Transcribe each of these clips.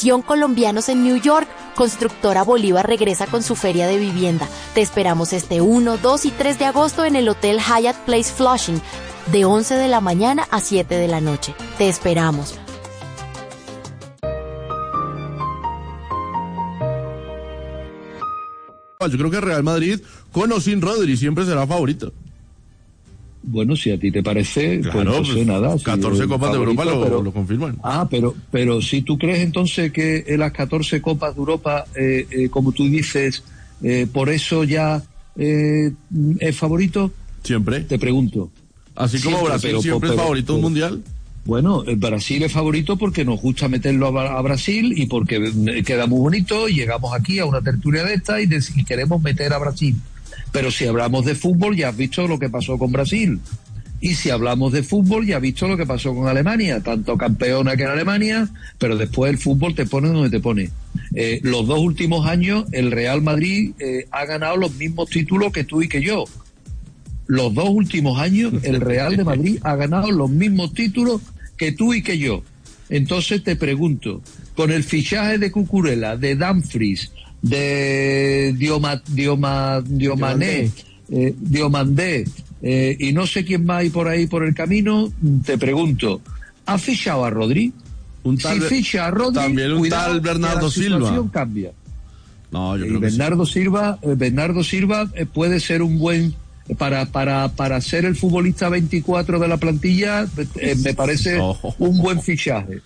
Exposición Colombianos en New York. Constructora Bolívar regresa con su feria de vivienda. Te esperamos este 1, 2 y 3 de agosto en el Hotel Hyatt Place Flushing, de 11 de la mañana a 7 de la noche. Te esperamos. Yo creo que Real Madrid, con o sin Rodri, siempre será favorito. Bueno, si a ti te parece, claro, pues entonces nada. 14 Copas de Europa lo confirman. Pero si tú crees entonces que en las 14 Copas de Europa, como tú dices, por eso ya es favorito. Siempre. Te pregunto. Así como siempre, Brasil siempre es favorito un mundial. Bueno, Brasil es favorito porque nos gusta meterlo a Brasil y porque queda muy bonito y llegamos aquí a una tertulia de esta y queremos meter a Brasil. Pero si hablamos de fútbol, ya has visto lo que pasó con Brasil. Y si hablamos de fútbol, ya has visto lo que pasó con Alemania. Tanto campeona que en Alemania, pero después el fútbol te pone donde te pone. Los 2 últimos años, el Real Madrid ha ganado los mismos títulos que tú y que yo. Los 2 últimos años, el Real de Madrid ha ganado los mismos títulos que tú y que yo. Entonces te pregunto, con el fichaje de Cucurella, de Dumfries, de Diomandé, y no sé quién más hay por ahí por el camino, te pregunto, ¿ha fichado a Rodri? Si ficha a Rodri, también un tal Bernardo Silva. La situación cambia. No, yo creo que Bernardo Silva puede ser un buen para ser el futbolista 24 de la plantilla. Me parece un buen fichaje.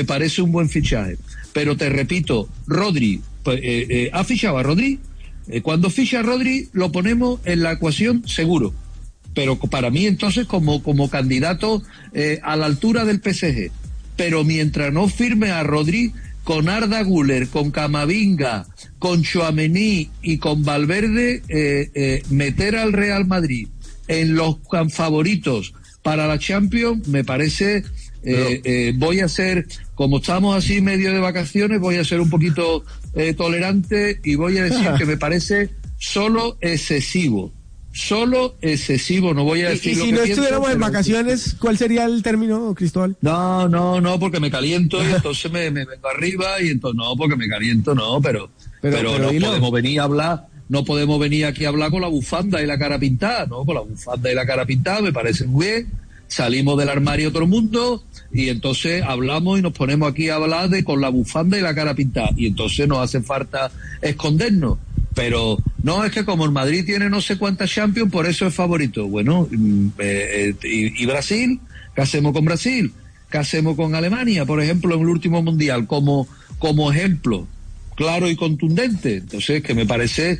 Pero te repito, Rodri, ¿ha fichado a Rodri? Cuando ficha a Rodri lo ponemos en la ecuación seguro. Pero para mí entonces como candidato a la altura del PSG. Pero mientras no firme a Rodri, con Arda Güler, con Camavinga, con Tchouaméni y con Valverde, meter al Real Madrid en los favoritos para la Champions, me parece, voy a ser, como estamos así medio de vacaciones, voy a ser un poquito tolerante y voy a decir que me parece solo excesivo, no voy a decir ¿Y lo si que no pienso, estuviéramos en vacaciones, cuál sería el término, Cristóbal? No, porque me caliento y entonces me vengo arriba y entonces no, porque me caliento, no, pero no podemos venir a hablar, no podemos venir aquí a hablar con la bufanda y la cara pintada, ¿no? Con la bufanda y la cara pintada me parece muy bien, salimos del armario todo el mundo y entonces hablamos y nos ponemos aquí a hablar con la bufanda y la cara pintada y entonces nos hace falta escondernos. Pero no, es que como el Madrid tiene no sé cuántas Champions, por eso es favorito. Bueno, ¿y Brasil? ¿Qué hacemos con Brasil? ¿Qué hacemos con Alemania, por ejemplo, en el último Mundial? Como ejemplo claro y contundente. Entonces, que me parece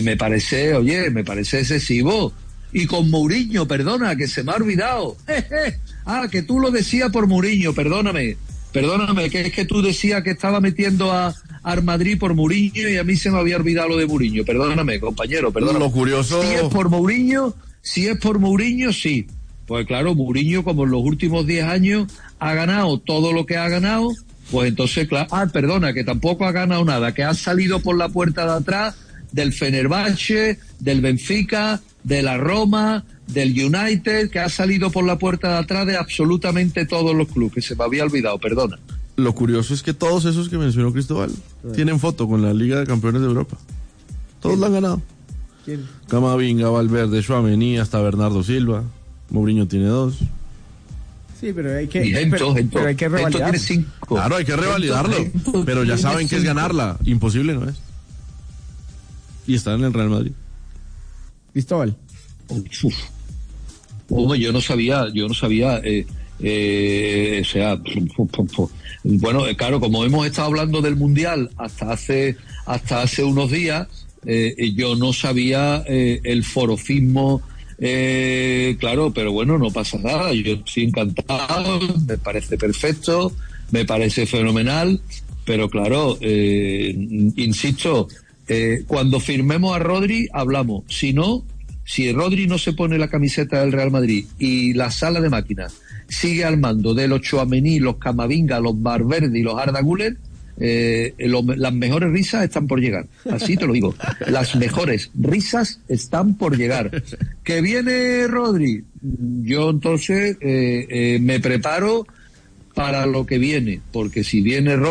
excesivo. Y con Mourinho, perdona, que se me ha olvidado. Que tú lo decías por Mourinho, perdóname, que es que tú decías que estaba metiendo al Madrid por Mourinho y a mí se me había olvidado lo de Mourinho. Perdóname, compañero, perdóname. Lo curioso... Si es por Mourinho, sí. Pues claro, Mourinho, como en los últimos 10 años, ha ganado todo lo que ha ganado, pues entonces, claro... perdona, que tampoco ha ganado nada, que ha salido por la puerta de atrás del Fenerbahce, del Benfica, de la Roma, del United, que ha salido por la puerta de atrás de absolutamente todos los clubes, que se me había olvidado, perdona. Lo curioso es que todos esos que mencionó Cristóbal tienen foto con la Liga de Campeones de Europa. Todos la han ganado. ¿Quién? Camavinga, Valverde, Tchouaméni, hasta Bernardo Silva. Mourinho tiene 2. Sí, pero hay que, pero hay que revalidar. Claro, hay que revalidarlo. Pero ya saben que es ganarla. Imposible no es. Y están en el Real Madrid. Cristóbal. Yo no sabía, bueno, claro, como hemos estado hablando del Mundial hasta hace unos días, yo no sabía el forofismo, claro, pero bueno, no pasa nada, yo estoy encantado, me parece perfecto, me parece fenomenal, pero claro, insisto, cuando firmemos a Rodri hablamos, si Rodri no se pone la camiseta del Real Madrid y la sala de máquinas sigue al mando de los Tchouaméni, los Camavinga, los Valverde y los Arda Güler, las mejores risas están por llegar. Así te lo digo. Las mejores risas están por llegar. ¿Que viene Rodri? Yo entonces me preparo para lo que viene, porque si viene Rodri